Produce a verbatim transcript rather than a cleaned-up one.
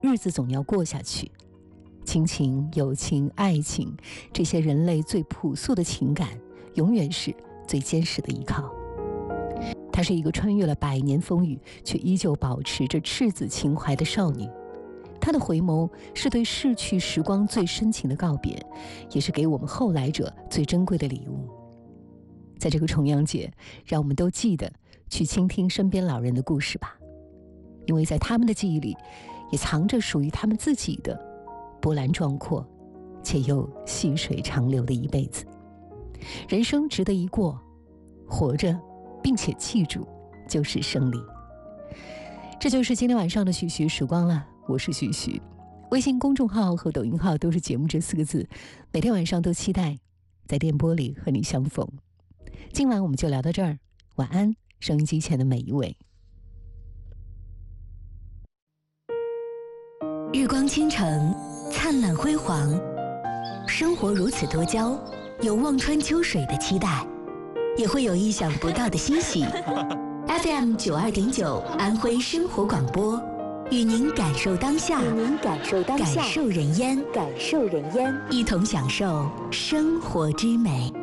日子总要过下去。亲情、友情、爱情，这些人类最朴素的情感，永远是最坚实的依靠。她是一个穿越了百年风雨，却依旧保持着赤子情怀的少女。她的回眸是对逝去时光最深情的告别，也是给我们后来者最珍贵的礼物。在这个重阳节，让我们都记得去倾听身边老人的故事吧，因为在他们的记忆里，也藏着属于他们自己的波澜壮阔且又细水长流的一辈子。人生值得一过，活着并且记住就是胜利。这就是今天晚上的徐徐时光了，我是徐徐。微信公众号和抖音号都是节目这四个字，每天晚上都期待在电波里和你相逢。今晚我们就聊到这儿，晚安，收音机前的每一位。 日光倾城，灿烂辉煌，生活如此多娇，有望穿秋水的期待，也会有意想不到的欣喜。F M 九二点九，安徽生活广播，与您感受当下，与您感受当下，感受人烟，感受人烟，一同享受生活之美。